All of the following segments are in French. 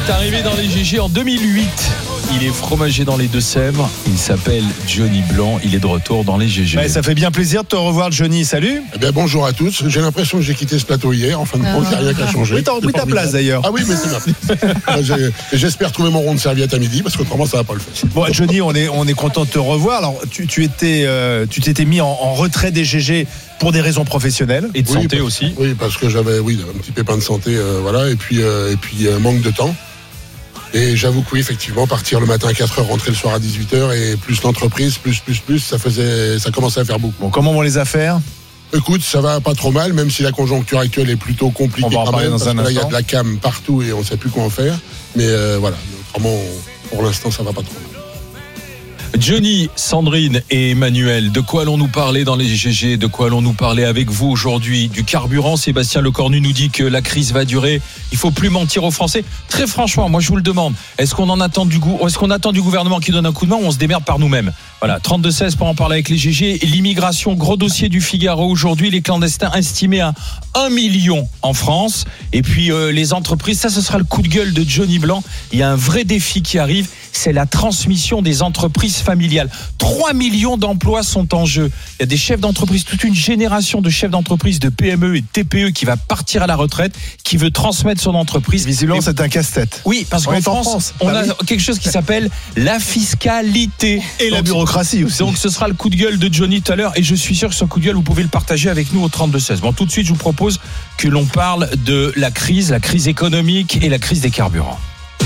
est arrivé dans les GG en 2008. Il est fromager dans les Deux-Sèvres. Il s'appelle Johnny Blanc. Il est de retour dans les GG. Ouais, ça fait bien plaisir de te revoir, Johnny. Salut. Eh bien, bonjour à tous. J'ai l'impression que j'ai quitté ce plateau hier. En fin de compte, il n'y a rien qu'à changer. Oui, t'as repris ta place d'ailleurs. Ah oui, mais c'est bien. J'espère trouver mon rond de serviette à midi parce qu'autrement, ça ne va pas le faire. Bon, Johnny, on est content de te revoir. Alors, tu t'étais mis en retrait des GG pour des raisons professionnelles. Et de santé aussi. Oui, parce que j'avais un petit pépin de santé, voilà, et puis manque de temps. Et j'avoue que oui, effectivement, partir le matin à 4h, rentrer le soir à 18h et plus l'entreprise, plus, ça commençait à faire beaucoup. Bon, comment vont les affaires ? Écoute, ça va pas trop mal, même si la conjoncture actuelle est plutôt compliquée. On va en parler dans un instant. Là, il y a de la cam partout et on ne sait plus quoi en faire. Mais voilà, autrement, pour l'instant, ça va pas trop mal. Johnny, Sandrine et Emmanuel, de quoi allons-nous parler dans les GG? De quoi allons-nous parler avec vous aujourd'hui? Du carburant. Sébastien Lecornu nous dit que la crise va durer. Il faut plus mentir aux Français. Très franchement, moi je vous le demande. Est-ce qu'on attend du gouvernement qui donne un coup de main ou on se démerde par nous-mêmes? Voilà, 32-16 pour en parler avec les GG. L'immigration, gros dossier du Figaro aujourd'hui. Les clandestins estimés à 1 million en France. Et puis les entreprises, ça ce sera le coup de gueule de Johnny Blanc. Il y a un vrai défi qui arrive. C'est la transmission des entreprises familiales. 3 millions d'emplois sont en jeu. Il y a des chefs d'entreprise, toute une génération de chefs d'entreprise, de PME et de TPE qui va partir à la retraite, qui veut transmettre son entreprise. Visiblement, c'est un casse-tête. Oui, parce qu'en France, on a quelque chose qui s'appelle la fiscalité. Et la bureaucratie aussi. Donc ce sera le coup de gueule de Johnny tout à l'heure. Et je suis sûr que ce coup de gueule, vous pouvez le partager avec nous au 32-16. Bon, tout de suite, je vous propose que l'on parle de la crise économique et la crise des carburants.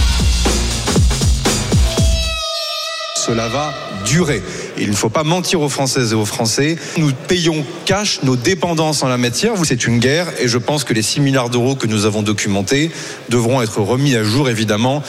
Cela va durer. Il ne faut pas mentir aux Françaises et aux Français. Nous payons cash nos dépendances en la matière. C'est une guerre et je pense que les 6 milliards d'euros que nous avons documentés devront être remis à jour, évidemment.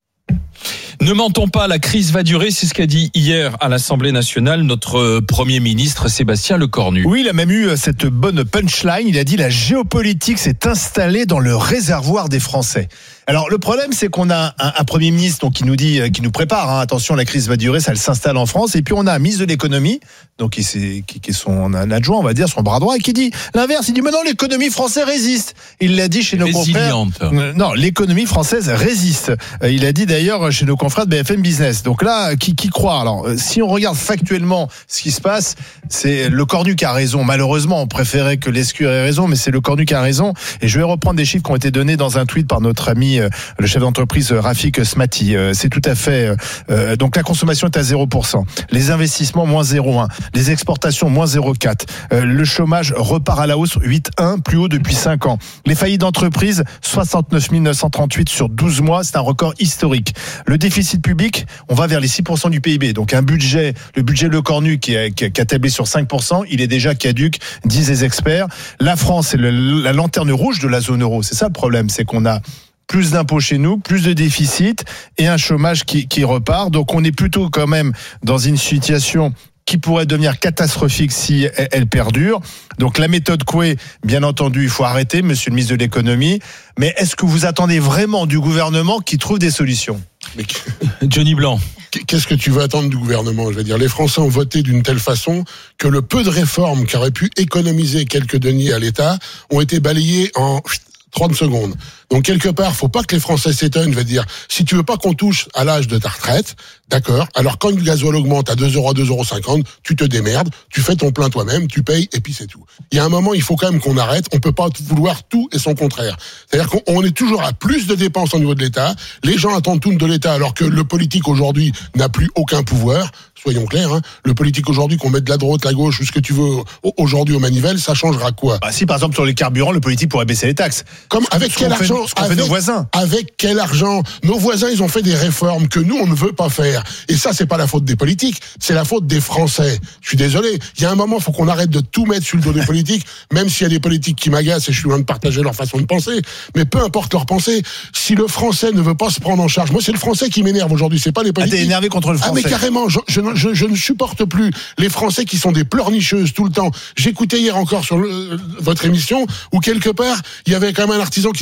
Ne mentons pas, la crise va durer, c'est ce qu'a dit hier à l'Assemblée nationale notre Premier ministre Sébastien Lecornu. Oui, il a même eu cette bonne punchline, il a dit la géopolitique s'est installée dans le réservoir des Français. Alors le problème, c'est qu'on a un Premier ministre qui nous dit, qui nous prépare, attention, la crise va durer, ça s'installe en France, et puis on a un ministre de l'économie, donc qui est son adjoint, on va dire, son bras droit, et qui dit l'inverse, il dit mais non, l'économie française résiste. Il l'a dit chez nos confrères. Non, l'économie française résiste. Il a dit d'ailleurs chez nos confrères de BFM Business. Donc là, qui croit? Alors, si on regarde factuellement ce qui se passe, c'est Lecornu qui a raison. Malheureusement, on préférait que Lescure ait raison, mais c'est Lecornu qui a raison. Et je vais reprendre des chiffres qui ont été donnés dans un tweet par notre ami le chef d'entreprise Rafik Smati. C'est tout à fait... donc la consommation est à 0%. Les investissements, moins 0,1. Les exportations, moins 0,4. Le chômage repart à la hausse, 8,1, plus haut depuis 5 ans. Les faillites d'entreprise, 69 938 sur 12 mois. C'est un record historique. Le déficit public, on va vers les 6% du PIB. Donc le budget Lecornu qui a tablé sur 5%, il est déjà caduc, disent les experts. La France est la lanterne rouge de la zone euro. C'est ça le problème, c'est qu'on a plus d'impôts chez nous, plus de déficit et un chômage qui repart. Donc on est plutôt quand même dans une situation qui pourrait devenir catastrophique si elle perdure. Donc la méthode Coué, bien entendu, il faut arrêter, monsieur le ministre de l'économie. Mais est-ce que vous attendez vraiment du gouvernement qui trouve des solutions? Johnny Blanc. Qu'est-ce que tu veux attendre du gouvernement? Je veux dire, les Français ont voté d'une telle façon que le peu de réformes qui auraient pu économiser quelques deniers à l'État ont été balayées en 30 secondes. Donc, quelque part, faut pas que les Français s'étonnent. Je veux dire, si tu veux pas qu'on touche à l'âge de ta retraite, d'accord, alors quand le gasoil augmente à 2 €, à 2,50 €, tu te démerdes, tu fais ton plein toi-même, tu payes, et puis c'est tout. Il y a un moment, il faut quand même qu'on arrête. On peut pas vouloir tout et son contraire. C'est-à-dire qu'on est toujours à plus de dépenses au niveau de l'État. Les gens attendent tout de l'État, alors que le politique aujourd'hui n'a plus aucun pouvoir. Soyons clairs, le politique aujourd'hui, qu'on mette de la droite, la gauche, ou ce que tu veux aujourd'hui aux manivelles, ça changera quoi? Si par exemple sur les carburants, le politique pourrait baisser les taxes. Comme avec quel argent? Avec nos voisins. Avec quel argent? Nos voisins, ils ont fait des réformes que nous, on ne veut pas faire. Et ça, c'est pas la faute des politiques, c'est la faute des Français. Je suis désolé. Il y a un moment, il faut qu'on arrête de tout mettre sur le dos des politiques, même s'il y a des politiques qui m'agacent et je suis loin de partager leur façon de penser. Mais peu importe leur pensée, si le Français ne veut pas se prendre en charge, moi, c'est le Français qui m'énerve aujourd'hui, c'est pas les politiques. T'es énervé contre le Français? Mais carrément, je ne supporte plus les Français qui sont des pleurnicheuses tout le temps. J'écoutais hier encore sur votre émission où quelque part, il y avait quand même un artisan qui disait oui, vous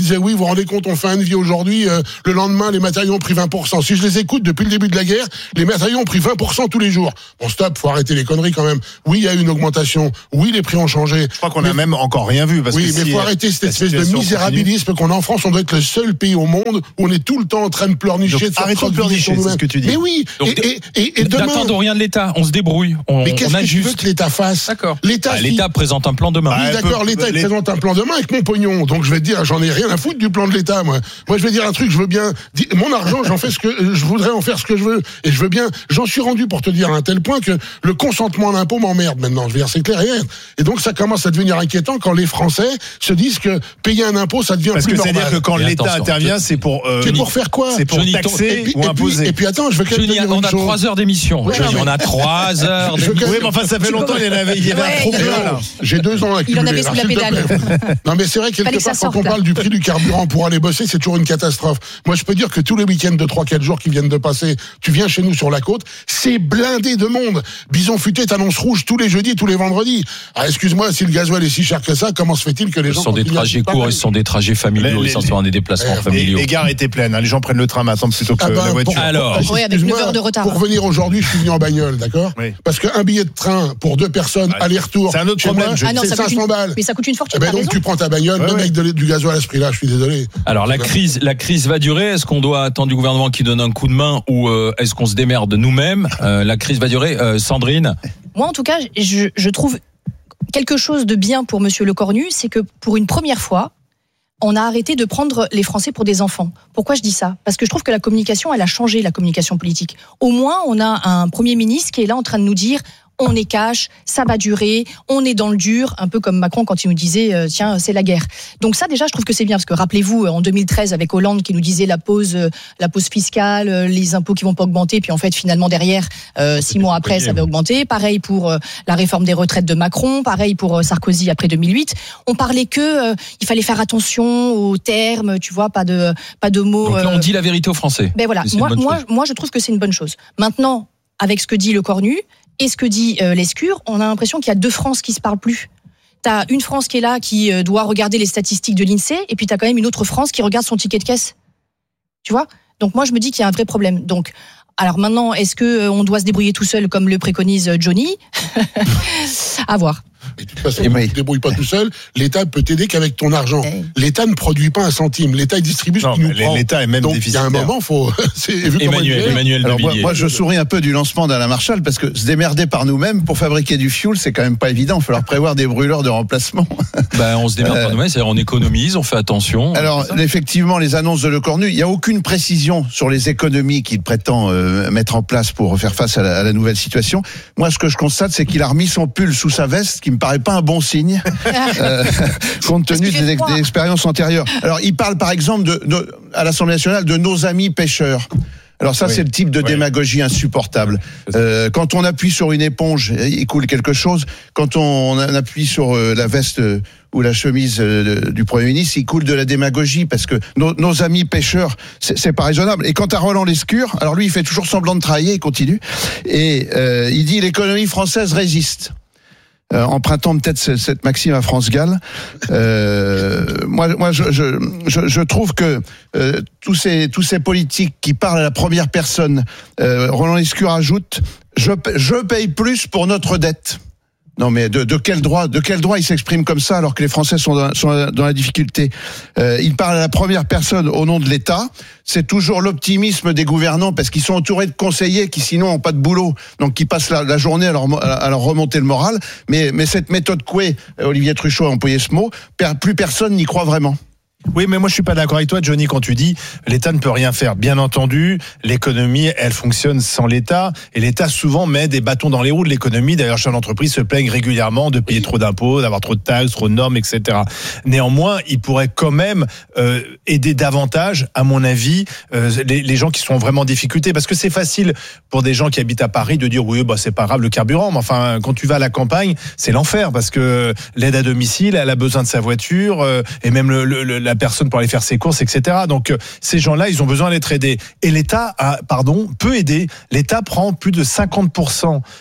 rendez compte, on fait un devis aujourd'hui, le lendemain, les matériaux ont pris 20%. Si je les écoute depuis le début de la guerre, les matériaux ont pris 20% tous les jours. Bon, stop, faut arrêter les conneries quand même. Oui, il y a eu une augmentation. Oui, les prix ont changé. Je crois qu'on a même encore rien vu. Parce oui, que mais faut arrêter cette espèce de misérabilisme qu'on a en France. On doit être le seul pays au monde où on est tout le temps en train de pleurnicher, de faire arrêtons de pleurnicher, c'est ce que tu dis. Mais oui. Donc, et demain. N'attendons rien de l'État. On se débrouille. Mais qu'est-ce que tu veux que l'État fasse? D'accord. L'État présente un plan demain. Oui, d'accord, l'État présente un plan demain avec mon pognon. Donc je vais te dire, j'en ai rien à foutre du plan de l'État, moi. Moi, je vais dire un truc, je veux bien, mon argent, j'en fais je voudrais en faire ce que je veux. Et je veux bien, j'en suis rendu pour te dire à un tel point que le consentement à l'impôt m'emmerde maintenant. Je veux dire, c'est clair et net. Et donc ça commence à devenir inquiétant quand les Français se disent que payer un impôt, ça devient plus normal. Parce que c'est-à-dire que quand l'État intervient, c'est pour faire quoi? C'est pour taxer ou imposer. Et puis attends, je veux quand même te dire on une a chose. 3 heures d'émission. On a 3 heures d'émission. Oui, mais enfin, ça fait longtemps, il y avait un trop plein, là. J'ai 2 ans à Il en avait sous la pédale. Non, mais c'est vrai, quelque part, quand on parle du prix du carburant pour aller bosser, c'est toujours une catastrophe. Moi, je peux dire que tous les week-ends de 3-4 jours qui viennent de passer, tu viens chez nous sur la côte, c'est blindé de monde. Bison Futé t'annonce rouge tous les jeudis, tous les vendredis. Ah, excuse-moi, si le gasoil est si cher que ça, comment se fait-il que les gens... Ce sont des trajets courts et ce sont des trajets familiaux, essentiellement des déplacements familiaux. Les gares étaient pleines, les gens prennent le train maintenant plutôt que la voiture. Oui, avec 9 heures de retard. Pour venir aujourd'hui, je suis venu en bagnole, d'accord? Oui. Parce qu'un billet de train pour 2 personnes, aller-retour, c'est un autre problème. C'est 500 balles. Mais ça coûte une fortune. Eh ben donc tu prends ta bagnole, même avec du gasoil à ce prix-là, je suis désolé. Alors la crise va durer. Est-ce qu'on doit attendre du gouvernement qui donne un coup de main ou est-ce qu'on se démerde nous-mêmes? La crise va durer. Sandrine? Moi, en tout cas, je trouve quelque chose de bien pour Monsieur Lecornu, c'est que pour une première fois, on a arrêté de prendre les Français pour des enfants. Pourquoi je dis ça? Parce que je trouve que la communication, elle a changé, la communication politique. Au moins, on a un Premier ministre qui est là en train de nous dire on est cash, ça va durer, on est dans le dur, un peu comme Macron quand il nous disait tiens, c'est la guerre. Donc ça déjà je trouve que c'est bien parce que rappelez-vous en 2013 avec Hollande qui nous disait la pause fiscale, les impôts qui vont pas augmenter, puis en fait finalement derrière 6 mois après ça va augmenter. Pareil pour la réforme des retraites de Macron, pareil pour Sarkozy après 2008. On parlait que il fallait faire attention aux termes, tu vois, pas de mots. Donc là, on dit la vérité aux Français. Ben voilà, moi je trouve que c'est une bonne chose. Maintenant avec ce que dit Lecornu et ce que dit Lescure, on a l'impression qu'il y a 2 France qui se parlent plus. T'as une France qui est là, qui doit regarder les statistiques de l'INSEE, et puis t'as quand même une autre France qui regarde son ticket de caisse. Tu vois? Donc moi, je me dis qu'il y a un vrai problème. Donc, alors maintenant, est-ce que on doit se débrouiller tout seul comme le préconise Johnny? À voir. Et de toute façon, tu ne te débrouilles pas tout seul. L'État peut t'aider qu'avec ton argent. L'État ne produit pas un centime. L'État il distribue ce qu'il nous prend. L'État est même déficitaire. Donc il y a un moment, faut. Emmanuel Alors Devilliers. moi, je souris un peu du lancement d'Alain Marchal parce que se démerder par nous-mêmes pour fabriquer du fioul, c'est quand même pas évident. Il va falloir prévoir des brûleurs de remplacement. On se démerde par nous-mêmes, c'est-à-dire on économise, on fait attention. Alors effectivement, les annonces de Lecornu, il n'y a aucune précision sur les économies qu'il prétend mettre en place pour faire face à la nouvelle situation. Moi, ce que je constate, c'est qu'il a remis son pull sous sa veste, ce qui me paraît pas un bon signe, compte tenu des expériences antérieures. Alors, il parle par exemple à l'Assemblée nationale de nos amis pêcheurs. Alors ça, c'est le type de démagogie insupportable. Quand on appuie sur une éponge, il coule quelque chose. Quand on appuie sur la veste ou la chemise du Premier ministre, il coule de la démagogie parce que nos amis pêcheurs, c'est pas raisonnable. Et quant à Roland Lescure, alors lui, il fait toujours semblant de travailler, il continue. Et il dit l'économie française résiste. Empruntant peut-être cette maxime à France Gall, moi, je trouve que tous ces politiques qui parlent à la première personne, Roland Lescure ajoute, je paye plus pour notre dette. Non mais de quel droit il s'exprime comme ça alors que les Français sont dans la difficulté. Il parle à la première personne au nom de l'État. C'est toujours l'optimisme des gouvernants parce qu'ils sont entourés de conseillers qui sinon ont pas de boulot, donc qui passent la journée à leur remonter le moral. Mais cette méthode Coué, Olivier Truchot a employé ce mot, plus personne n'y croit vraiment. Oui, mais moi je suis pas d'accord avec toi, Johnny, quand tu dis l'État ne peut rien faire. Bien entendu, l'économie, elle fonctionne sans l'État, et l'État souvent met des bâtons dans les roues de l'économie. D'ailleurs, chaque entreprise se plaigne régulièrement de payer trop d'impôts, d'avoir trop de taxes, trop de normes, etc. Néanmoins, il pourrait quand même aider davantage, à mon avis, les gens qui sont vraiment en difficulté, parce que c'est facile pour des gens qui habitent à Paris de dire oui, c'est pas grave le carburant, mais enfin quand tu vas à la campagne, c'est l'enfer parce que l'aide à domicile, elle a besoin de sa voiture, et même la personne pour aller faire ses courses, etc. Donc ces gens-là, ils ont besoin d'être aidés. Et l'État peut aider. L'État prend plus de 50%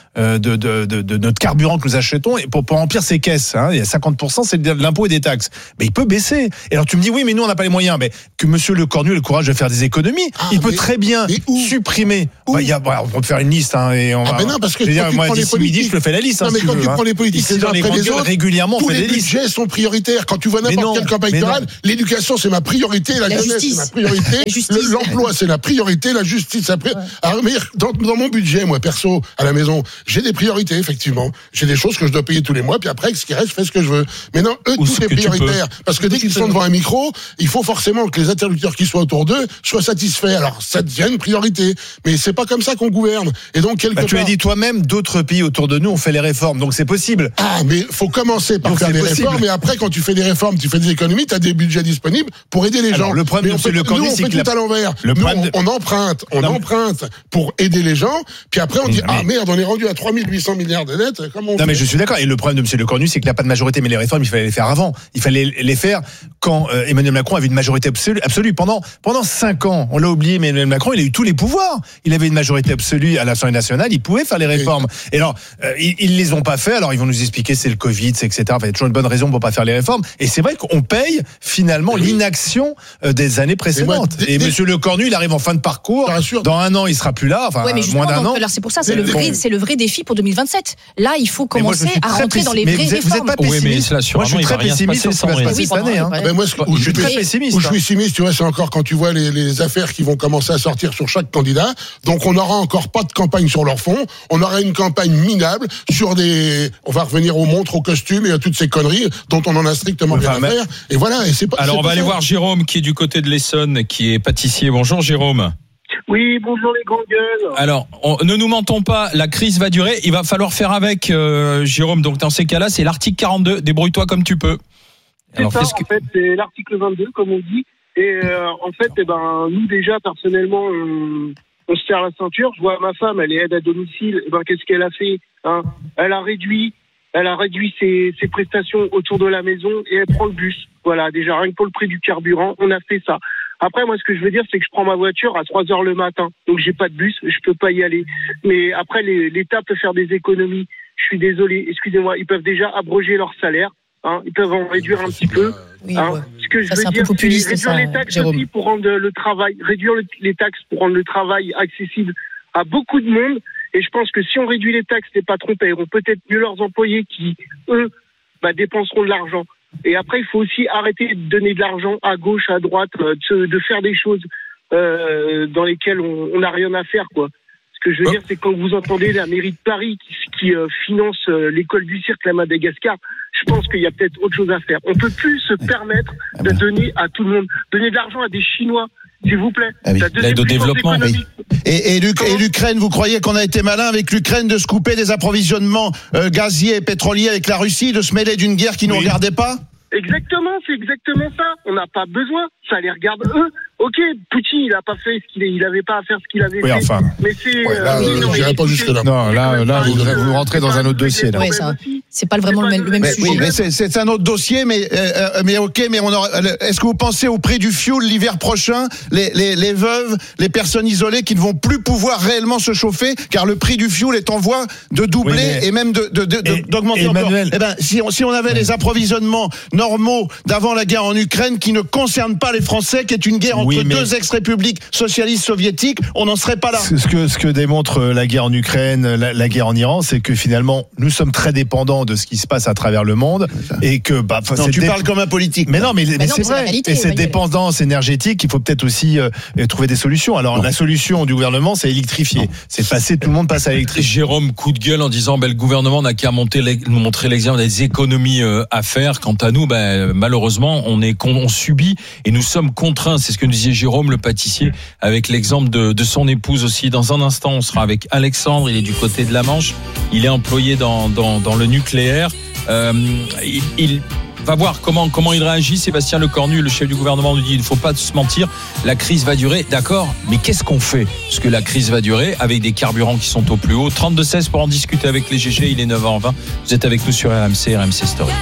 de notre carburant que nous achetons et pour remplir ces caisses. Hein. Il y a 50%, c'est de l'impôt et des taxes. Mais il peut baisser. Et alors tu me dis, oui, mais nous, on n'a pas les moyens. Mais que monsieur Lecornu ait le courage de faire des économies, il peut très bien supprimer. On peut faire une liste. Hein, et on va, mais non, parce que moi, d'ici midi, je le fais la liste. Non, mais quand tu prends les politiques, ici, dans les grandes gueules, régulièrement, on tous fait les des listes. budgets sont prioritaires. Quand tu vois n'importe quelle campagne électorale, l'éducation, c'est ma priorité, la jeunesse, c'est ma priorité, l'emploi, c'est la priorité, la justice, c'est la priorité. Alors, mais dans mon budget, moi, perso, à la maison, j'ai des priorités, effectivement. J'ai des choses que je dois payer tous les mois, puis après, ce qui reste, je fais ce que je veux. Mais non, eux, tout est prioritaire. Parce que dès qu'ils sont devant un micro, il faut forcément que les interlocuteurs qui soient autour d'eux soient satisfaits. Alors, ça devient une priorité. Mais c'est pas comme ça qu'on gouverne. Et donc, quelque part. Tu as dit toi-même, d'autres pays autour de nous ont fait les réformes. Donc, c'est possible. Ah, mais faut commencer par faire des réformes. Et après, quand tu fais des réformes, tu fais des économies, tu as des budgets disponibles pour aider les gens. Le problème, nous, on fait tout à l'envers. Nous, on emprunte pour aider les gens. Puis après, on dit, ah merde, on est rendu à 3800 milliards de dettes. Comment on fait ? Mais je suis d'accord. Et le problème de M. Lecornu, c'est qu'il n'a pas de majorité. Mais les réformes, il fallait les faire avant. Il fallait les faire quand Emmanuel Macron avait une majorité absolue. Pendant 5 ans, on l'a oublié, mais Emmanuel Macron, il a eu tous les pouvoirs. Il avait une majorité absolue à l'Assemblée nationale. Il pouvait faire les réformes. Et alors, ils les ont pas fait. Alors, ils vont nous expliquer c'est le Covid, c'est etc. Enfin, il y a toujours une bonne raison pour pas faire les réformes. Et c'est vrai qu'on paye finalement l'inaction des années précédentes. Et M. Lecornu, il arrive en fin de parcours. Dans 1 an, il sera plus là. Enfin, moins d'1 an. Alors c'est pour ça, c'est le vrai défi pour 2027. Là, il faut commencer à rentrer dans les vraies réformes. Vous n'êtes pas pessimiste. Oui, mais là, moi, je suis très pessimiste sur ce qui va se passer cette année. Moi, je suis très pessimiste. Où je suis pessimiste, tu vois, c'est encore quand tu vois les affaires qui vont commencer à sortir sur chaque candidat. Donc, on n'aura encore pas de campagne sur leur fond. On aura une campagne minable sur on va revenir aux montres, aux costumes et à toutes ces conneries dont on en a strictement rien à faire. Et voilà. Et c'est pas. Alors, on va aller voir Jérôme qui est du côté de l'Essonne, qui est pâtissier. Bonjour, Jérôme. Oui, bonjour les grandes gueules. Alors, ne nous mentons pas, la crise va durer. Il va falloir faire avec, Jérôme. Donc, dans ces cas-là, c'est l'article 42. Débrouille-toi comme tu peux. Alors, en fait, c'est l'article 22, comme on dit. Et en fait, nous déjà, personnellement, on se serre la ceinture. Je vois ma femme, elle est aide à domicile. Qu'est-ce qu'elle a fait, hein ? Elle a réduit ses prestations autour de la maison et elle prend le bus. Voilà, déjà, rien que pour le prix du carburant, on a fait ça. Après, moi, ce que je veux dire, c'est que je prends ma voiture à 3h le matin. Donc, j'ai pas de bus, je peux pas y aller. Mais après, l'État peut faire des économies. Je suis désolé, excusez-moi, ils peuvent déjà abroger leur salaire. Hein, ils peuvent en réduire un petit peu. Oui, Ce que je veux dire, c'est réduire les taxes aussi pour rendre le travail, les taxes pour rendre le travail accessible à beaucoup de monde. Et je pense que si on réduit les taxes, les patrons paieront peut-être mieux leurs employés qui, eux, dépenseront de l'argent. Et après, il faut aussi arrêter de donner de l'argent à gauche, à droite, de faire des choses dans lesquelles on n'a rien à faire, quoi. Ce que je veux dire, c'est quand vous entendez la mairie de Paris qui finance l'école du cirque à Madagascar, je pense qu'il y a peut-être autre chose à faire. On peut plus se permettre de donner à tout le monde, donner de l'argent à des Chinois, s'il vous plaît. L'aide au développement. Et l'Ukraine, vous croyez qu'on a été malin avec l'Ukraine de se couper des approvisionnements gaziers et pétroliers avec la Russie, de se mêler d'une guerre qui ne nous regardait pas ? Exactement, c'est exactement ça. On n'a pas besoin. Ça les regarde eux. Ok, Poutine, il a pas fait il avait pas à faire ce qu'il avait fait. Enfin. Mais c'est. J'irai pas jusque là. Non, là, vous rentrez dans un autre dossier. Là. Ouais, c'est pas vraiment le même sujet. Oui, mais c'est un autre dossier, mais ok, mais est-ce que vous pensez au prix du fioul l'hiver prochain, les veuves, les personnes isolées qui ne vont plus pouvoir réellement se chauffer, car le prix du fioul est en voie de doubler et même d'augmenter encore. Si on avait les approvisionnements normaux d'avant la guerre en Ukraine, qui ne concernent pas les Français, qui est une guerre entre deux ex-républiques socialistes soviétiques, on n'en serait pas là. Ce que démontre la guerre en Ukraine, la guerre en Iran, c'est que finalement, nous sommes très dépendants de ce qui se passe à travers le monde et que tu parles comme un politique. Mais c'est vrai. Réalité, et cette dépendance énergétique, il faut peut-être aussi trouver des solutions. Alors la solution du gouvernement, c'est électrifier. C'est tout le monde passe à l'électricité. Jérôme, coup de gueule en disant le gouvernement n'a qu'à nous montrer l'exemple des économies à faire. Quant à nous, malheureusement, on subit et nous sommes contraints. C'est ce que nous disait Jérôme, le pâtissier, avec l'exemple de son épouse aussi. Dans un instant, on sera avec Alexandre. Il est du côté de la Manche. Il est employé dans le nucléaire. Il va voir comment il réagit. Sébastien Lecornu, le chef du gouvernement, nous dit il ne faut pas se mentir, la crise va durer. D'accord, mais qu'est-ce qu'on fait ? Parce que la crise va durer avec des carburants qui sont au plus haut. 32-16 pour en discuter avec les GG. Il est 9h20. Vous êtes avec nous sur RMC Story.